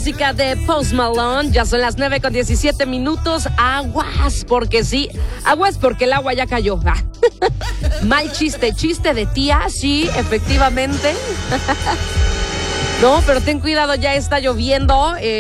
música de Post Malone. Ya son las 9:17. Aguas, porque sí. Aguas porque el agua ya cayó. Mal chiste de tía, sí, efectivamente. No, pero ten cuidado, ya está lloviendo.